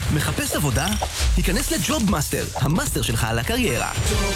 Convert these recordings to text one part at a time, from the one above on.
מחפש עבודה? היכנס לג'וב מאסטר, המאסטר שלך על הקריירה.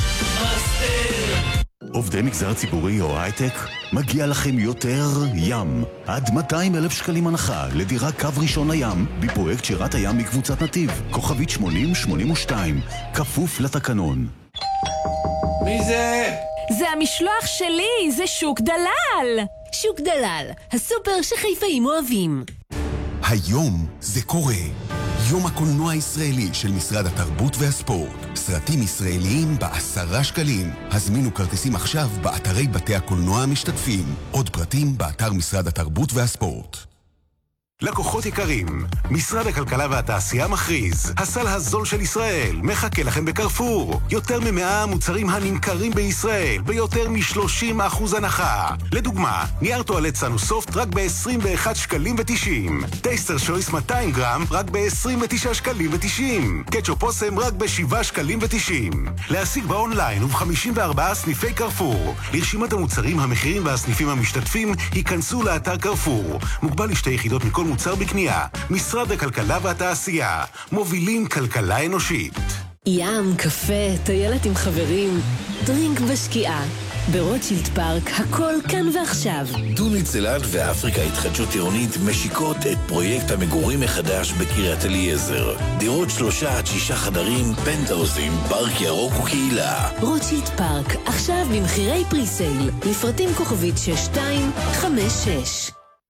עובדי מגזר הציבורי או הייטק, מגיע לכם יותר ים. עד 200,000 שקלים הנחה לדירה קו ראשון לים, בפרויקט שירת הים מקבוצת נתיב, כוכבית 8082, כפוף לתקנון. מי זה? זה המשלוח שלי, זה שוק דלל. שוק דלל, הסופר שחיפאים אוהבים. היום זה קורה. יום הקולנוע הישראלי של משרד התרבות והספורט. סרטים ישראליים ב10 שקלים. הזמינו כרטיסים עכשיו באתרי בתי הקולנוע המשתתפים. עוד פרטים באתר משרד התרבות והספורט. לקוחות יקרים, משרד הכלכלה והתעשייה מכריז, הסל הזול של ישראל מחכה לכם בקרפור. יותר מ100 מוצרים הנמכרים בישראל ביותר מ30% הנחה. לדוגמה, נייר טואלט סנוסופט רק ב-21 שקלים ו90. טייסטר שויס 200 גרם רק ב-29 שקלים ו90. קטשופ אוסם רק ב7 שקלים ו90. להשיג באונליין וב-54 סניפי קרפור. לרשימת המוצרים, המחירים והסניפים המשתתפים, היכנסו לאתר קרפור. מוגבל לשתי יחידות מכל מוצר בקנייה. משרד הכלכלה והתעשייה, מובילים כלכלה אנושית. ים, קפה, טיילת עם חברים, דרינק בשקיעה. ברוטשילד פארק, הכל כאן ועכשיו. דוניץ אלעד ואפריקה התחדשות עירונית משיקות את פרויקט המגורים מחדש בקריית אליעזר. דירות 3 עד 6 חדרים, פנטהאוזים, פארק ירוק וקהילה. רוטשילד פארק, עכשיו במחירי פריסייל. לפרטים כוכבית 6256.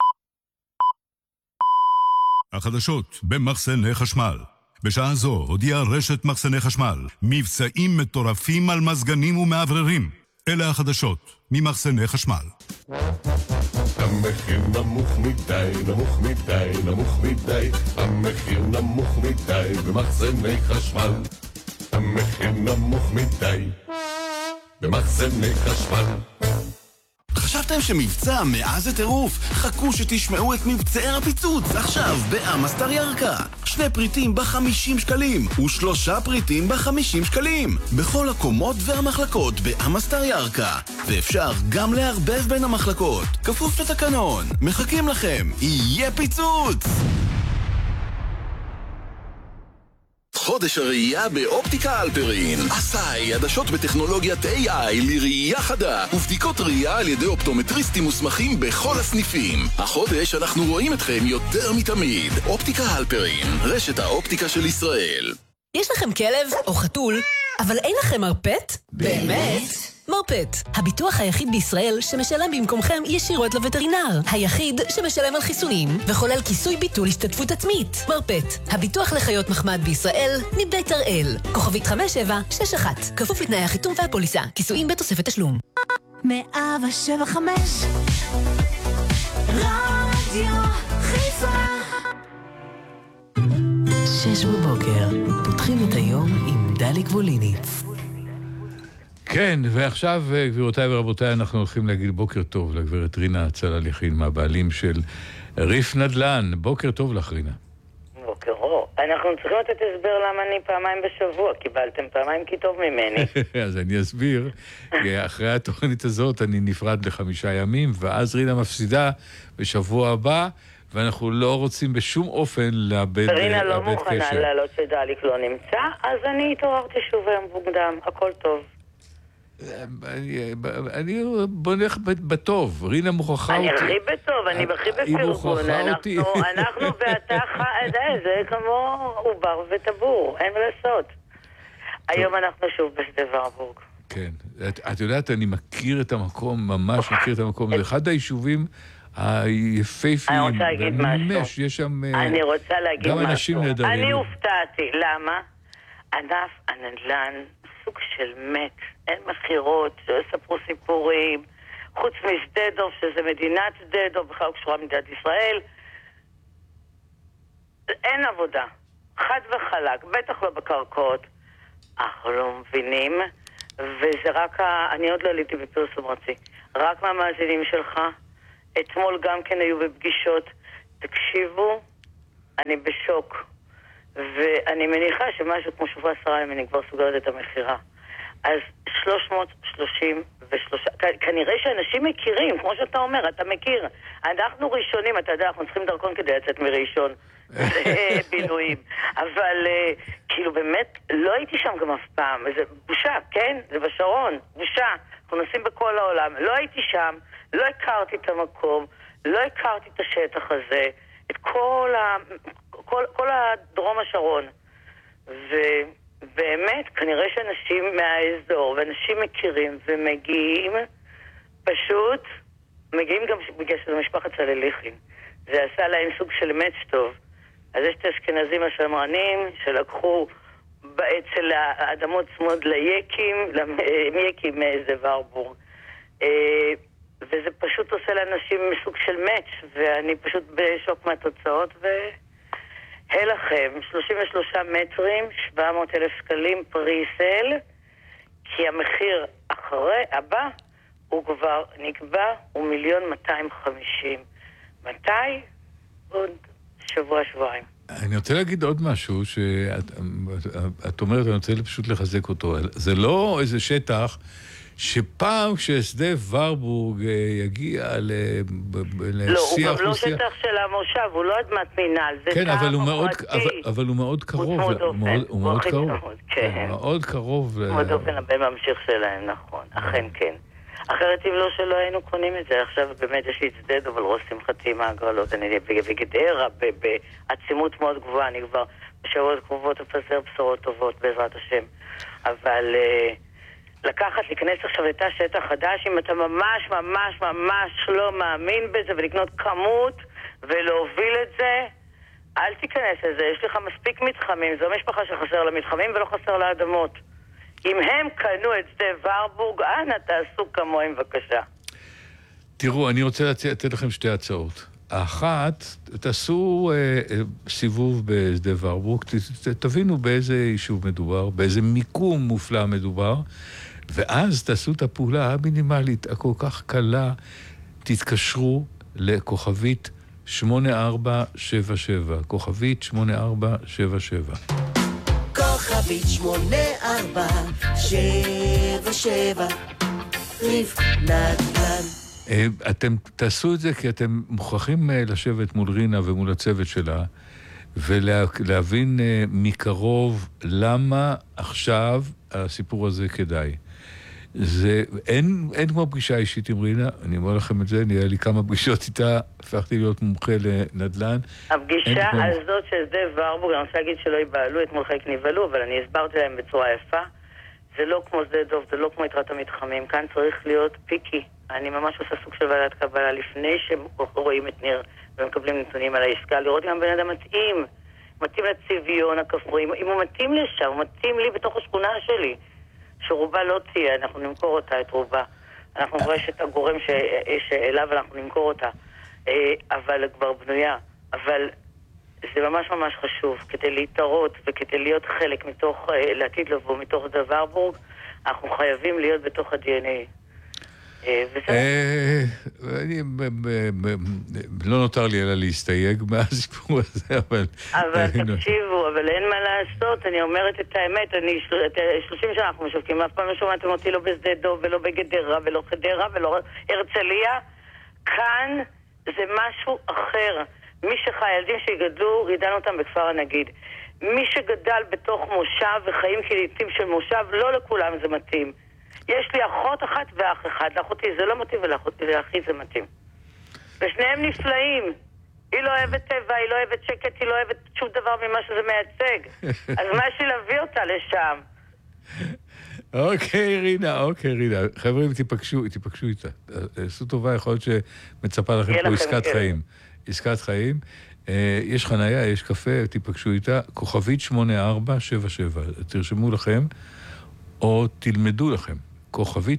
החדשות במחסני חשמל. בשעה זו הודיעה רשת מחסני חשמל מבצעים מטורפים על מזגנים ומעבררים. אלה החדשות ממחסני חשמל. המחיר נמוך מדי, נמוך מדי, נמוך מדי. המחיר נמוך מדי במחסני חשמל. המחיר נמוך מדי במחסני חשמל. חשבתם שמבצע מאז הטירוף? חכו שתשמעו את מבצעי הפיצוץ עכשיו באמסטר ירקה. 2 פריטים ב50 שקלים ו3 פריטים ב50 שקלים בכל הקומות והמחלקות באמסטר ירקה, ואפשר גם להרבב בין המחלקות כפוף לתקנון. מחכים לכם, יהיה פיצוץ. חודש הראייה באופטיקה אלפרין. עשאי, עדשות בטכנולוגיית AI לראייה חדה ובדיקות ראייה על ידי אופטומטריסטים מוסמכים בכל הסניפים. החודש אנחנו רואים אתכם יותר מתמיד. אופטיקה אלפרין, רשת האופטיקה של ישראל. יש לכם כלב או חתול, אבל אין לכם מרפט? באמת? מרפט, הביטוח היחיד בישראל שמשלם במקומכם ישירות לווטרינר. היחיד שמשלם על חיסונים וכולל כיסוי ביטול השתתפות עצמית. מרפט, הביטוח לחיות מחמד בישראל מבית הראל. כוכבית 5761, כפוף לתנאי החיתום והפוליסה. כיסויים בתוספת תשלום. 175 רדיו חיפה. 6 בבוקר, פותחים את היום עם דלי גבוליניץ. כן, ועכשיו, גבירותיי ורבותיי, אנחנו הולכים להגיד בוקר טוב לגברת רינה צלליכין, מהבעלים של ריף נדל"ן. בוקר טוב לך, רינה. בוקר אור. אנחנו צריכים לתת הסבר למה אני פעמיים בשבוע. קיבלתם פעמיים כי טוב ממני. אז אני אסביר. אחרי התוכנית הזאת אני נפרד ל5 ימים, ואז רינה מפסידה בשבוע הבא, ואנחנו לא רוצים בשום אופן לאבד קשר. רינה לא מוכנה לעלות שדליק לא נמצא, אז אני התעוררתי שוב היום מוקדם. הכל טוב. אני בונך בטוב. רינה מוכחה אותי. אני הכי בטוב, אני הכי בפרגון. אנחנו ואתה זה כמו עובר וטבור, אין מה לעשות. היום אנחנו שוב בשדה ורבורג. כן, את יודעת, אני מכיר את המקום, ממש מכיר את המקום. זה אחד היישובים היפהפיים. אני רוצה להגיד משהו. יש שם אני רוצה להגיד גם אנשים נהדרים. אני הופתעתי, למה? ענף הנדל"ן סוג של מת, אין מחירות, ספרו סיפורים, חוץ משדה דוב, שזה מדינת שדה דוב, בכלל קשורה מדינת ישראל, אין עבודה, חד וחלק, בטח לא בקרקעות, אנחנו לא מבינים, וזה רק, אני עוד לא עליתי בפרסום רצי, רק מהמאזינים שלך, אתמול גם כן היו בפגישות, תקשיבו, אני בשוק, ואני מניחה שמשהו כמו שבוע 10 ימים אני כבר סוגרת את המחירה. אז 333, כנראה שאנשים מכירים, כמו שאתה אומר, אתה מכיר. אנחנו ראשונים, אתה יודע, אנחנו צריכים דרכון כדי לצאת מראשון. בינויים. אבל כאילו באמת, לא הייתי שם גם אף פעם. זה בושה, כן? זה בשרון, בושה. אנחנו נוסעים בכל העולם. לא הייתי שם, לא הכרתי את המקום, לא הכרתי את השטח הזה, את כל הדרום השרון. ובאמת, כנראה שאנשים מהאזור, ואנשים מכירים ומגיעים, פשוט מגיעים גם בגלל שזה משפחת צלליכין. זה עשה להם סוג של מאץ' טוב. אז יש את האשכנזים השמרנים שלקחו אצל האדמות צמוד ליקים, מיקים מאיזה ורבורג. וזה פשוט עושה לאנשים מסוג של מאץ', ואני פשוט בשוק מהתוצאות, לכם 33 מטרים, 700,000 שקלים פריסל, כי המחיר אחרי הבא הוא כבר נקבע, הוא 1,250,000. מתי? עוד שבוע-שבועיים. אני רוצה להגיד עוד משהו, שאת אומרת, אני רוצה פשוט לחזק אותו. זה לא איזה שטח שפעם כששדה ורבורג יגיע לא, הוא גם לא שטח של המושב, הוא לא אדמת מינל, זה כן, אבל הוא מאוד קרוב. הוא מאוד קרוב. כן. מאוד קרוב. מאוד אופן הבן ממשיך שלהם, נכון. אכן כן. אחרת אם לא שלא היינו קונים את זה. עכשיו באמת יש לי צדד, אבל ראש שמחתי מהגרלות. אני בגדרה, בעצימות מאוד גבוהה. אני כבר בשבועות קרובות אפזר בשורות טובות בעזרת השם. אבל לקחת, להיכנס עכשיו לתא שטח חדש, אם אתה ממש ממש ממש לא מאמין בזה, ולקנות כמות ולהוביל את זה, אל תיכנס לזה. יש לך מספיק מתחמים. זו משפחה שחסר למתחמים ולא חסר לאדמות. אם הם קנו את שדה ורבורג, אנא תעשו כמוהם בבקשה. תראו, אני רוצה לתת לכם שתי הצעות. האחת, תעשו סיבוב בשדה ורבורג, תבינו באיזה יישוב מדובר, באיזה מיקום מופלא מדובר, ואז תעשו את הפעולה המינימלית, הכל כך קלה, תתקשרו לכוכבית 8477, כוכבית 8477. כוכבית 8477, ריב נדל"ן. אתם תעשו את זה כי אתם מוכרחים לשבת מול רינה ומול הצוות שלה, ולהבין מקרוב למה עכשיו הסיפור הזה כדאי. אין כמו פגישה אישית עם רינה, אני אומר לכם את זה, נהיה לי כמה פגישות איתה, הפכתי להיות מומחה לנדל"ן. הפגישה הזאת של שדה ורבורג, אני רוצה להגיד שלא ייבעלו, אתמול חלק נבעלו, אבל אני הסברתי להם בצורה יפה, זה לא כמו שדה דוב, זה לא כמו יתרת המתחמים, כאן צריך להיות פיקי. אני ממש עושה סוג של ועדת קבלה לפני שרואים את ניר ומקבלים נתונים על העסקה, לראות אם בן אדם מתאים לצביון הכפרי, אם הוא מתאים לשם, הוא מתאים לי בתוך השכונה שלי. שרובה לא תהיה, אנחנו נמכור אותה, את רובה. אנחנו רואים את הגורם שאליו אנחנו נמכור אותה. אבל כבר בנויה. אבל זה ממש ממש חשוב. כדי להתערות וכדי להיות חלק מתוך, לעתיד לבוא מתוך שדה ורבורג, אנחנו חייבים להיות בתוך ה-DNA. לא נותר לי אלא להסתייג מהסיפור הזה, אבל תקשיבו, אבל אין מה לעשות, אני אומרת את האמת, אני 30 שנה אנחנו משווקים, אף פעם לא שמעתם אותי לא בשדה דוב ולא בגדרה ולא חדרה ולא הרצליה. כאן זה משהו אחר. מי שחי, ילדים שיגדלו, גידלנו אותם בכפר הנגיד. מי שגדל בתוך מושב וחיים כלעיתים של מושב, לא לכולם זה מתאים. יש לי אחות אחת ואח אחד, לאחותי זה לא מתאים ולאחי זה מתאים. ושניהם נפלאים. היא לא אוהבת טבע, היא לא אוהבת שקט, היא לא אוהבת שום דבר ממה שזה מייצג. אז מה יש לי להביא אותה לשם? אוקיי, רינה. חברים, תיפגשו איתה. עשו טובה, יכול להיות שמצפה לכם פה עסקת חיים. עסקת חיים. יש חנייה, יש קפה, תיפגשו איתה. כוכבית 8477. תרשמו לכם, או תלמדו לכם. כוכבית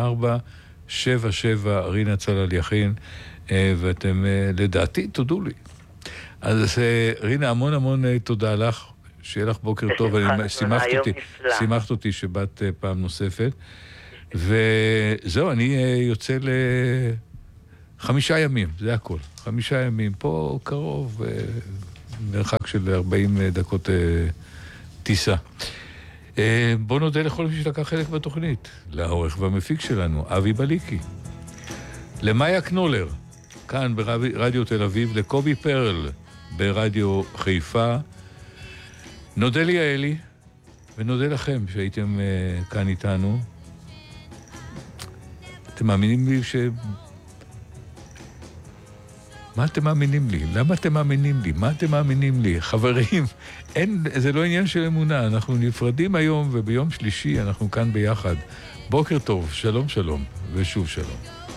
8477, רינה צלליכין, ואתם לדעתי תודו לי. אז רינה, המון תודה לך, שיהיה לך בוקר טוב, שימחת אותי שבאת פעם נוספת, וזהו, אני יוצא ל5 ימים, זה הכל, 5 ימים, פה קרוב, מרחק של 40 דקות טיסה. בוא נודה לכל מי שלקח חלק בתוכנית, לעורך והמפיק שלנו, אבי בליקי, למאיה קנולר, כאן ברדיו תל אביב, לקובי פרל, ברדיו חיפה. נודה לי יעלי, ונודה לכם שהייתם כאן איתנו. אתם מאמינים לי מה אתם מאמינים לי? למה אתם מאמינים לי? מה אתם מאמינים לי? חברים, זה לא עניין של אמונה. אנחנו נפרדים היום, וביום שלישי אנחנו כאן ביחד. בוקר טוב, שלום שלום, ושוב שלום.